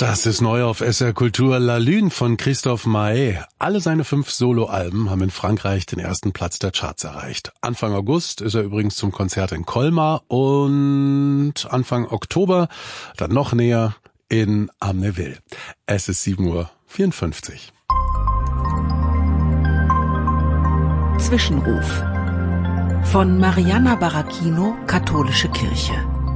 Das ist neu auf SR Kultur, La Lune von Christophe Maé. Alle seine 5 Soloalben haben in Frankreich den ersten Platz der Charts erreicht. Anfang August ist er übrigens zum Konzert in Colmar und Anfang Oktober, dann noch näher, in Amnéville. Es ist 7:54 Uhr. Zwischenruf von Mariana Baracchino, Katholische Kirche.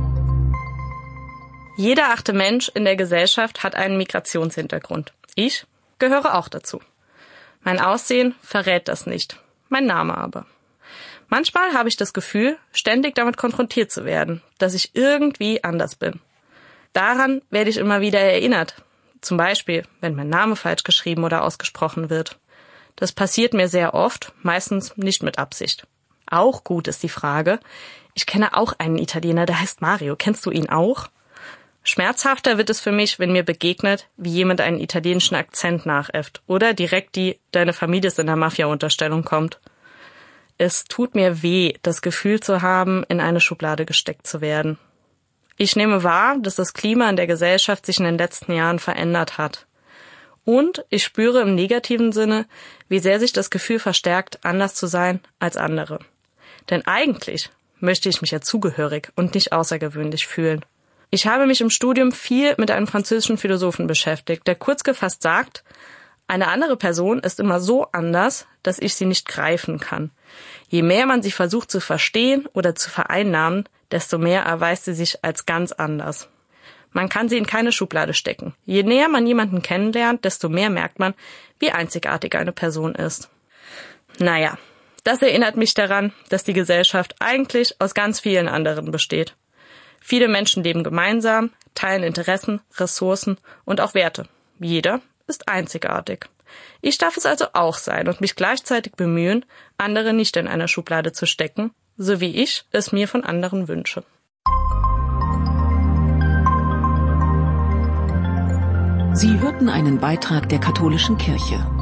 Jeder 8. Mensch in der Gesellschaft hat einen Migrationshintergrund. Ich gehöre auch dazu. Mein Aussehen verrät das nicht, mein Name aber. Manchmal habe ich das Gefühl, ständig damit konfrontiert zu werden, dass ich irgendwie anders bin. Daran werde ich immer wieder erinnert. Zum Beispiel, wenn mein Name falsch geschrieben oder ausgesprochen wird. Das passiert mir sehr oft, meistens nicht mit Absicht. Auch gut ist die Frage, ich kenne auch einen Italiener, der heißt Mario. Kennst du ihn auch? Schmerzhafter wird es für mich, wenn mir begegnet, wie jemand einen italienischen Akzent nachäfft oder direkt die "Deine Familie ist in der Mafia"-Unterstellung kommt. Es tut mir weh, das Gefühl zu haben, in eine Schublade gesteckt zu werden. Ich nehme wahr, dass das Klima in der Gesellschaft sich in den letzten Jahren verändert hat. Und ich spüre im negativen Sinne, wie sehr sich das Gefühl verstärkt, anders zu sein als andere. Denn eigentlich möchte ich mich ja zugehörig und nicht außergewöhnlich fühlen. Ich habe mich im Studium viel mit einem französischen Philosophen beschäftigt, der kurz gefasst sagt, eine andere Person ist immer so anders, dass ich sie nicht greifen kann. Je mehr man sie versucht zu verstehen oder zu vereinnahmen, desto mehr erweist sie sich als ganz anders. Man kann sie in keine Schublade stecken. Je näher man jemanden kennenlernt, desto mehr merkt man, wie einzigartig eine Person ist. Naja, das erinnert mich daran, dass die Gesellschaft eigentlich aus ganz vielen anderen besteht. Viele Menschen leben gemeinsam, teilen Interessen, Ressourcen und auch Werte. Jeder ist einzigartig. Ich darf es also auch sein und mich gleichzeitig bemühen, andere nicht in einer Schublade zu stecken, so wie ich es mir von anderen wünsche. Sie hörten einen Beitrag der Katholischen Kirche.